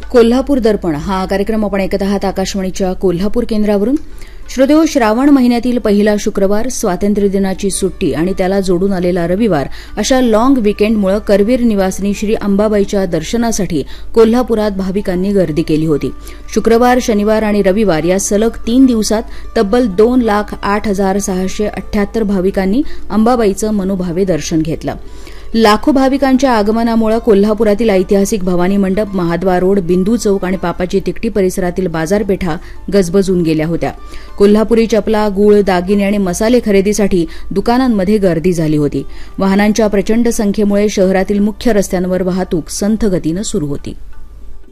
कोल्हापूर दर्पण हा कार्यक्रम आपण ऐकत आहात आकाशवाणीच्या कोल्हापूर केंद्रावरून. श्रोतेहो, श्रावण महिन्यातील पहिला शुक्रवार, स्वातंत्र्यदिनाची सुट्टी आणि त्याला जोडून आलेला रविवार अशा लाँग विकेंडमुळे करवीर निवासिनी श्री अंबाबाईच्या दर्शनासाठी कोल्हापुरात भाविकांनी गर्दी केली होती. शुक्रवार, शनिवार आणि रविवार या सलग 3 दिवसात तब्बल 2,08,678 भाविकांनी अंबाबाईचं मनोभावे दर्शन घेतलं. लाखो भाविकांच्या आगमनामुळे कोल्हापुरातील ऐतिहासिक भवानी मंडप, महाद्वार रोड, बिंदू चौक आणि पापाची तिकटी परिसरातील बाजारपेठा गजबजून गेल्या होत्या. कोल्हापुरी चपला, गूळ, दागिने आणि मसाले खरेदीसाठी दुकानांमध्ये गर्दी झाली होती. वाहनांच्या प्रचंड संख्येमुळे शहरातील मुख्य रस्त्यांवर वाहतूक संथ गतीनं सुरू होती.